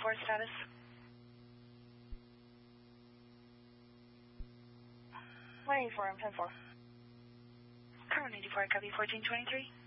4 status. Waiting for him, 10-4. Current 84, copy 1423.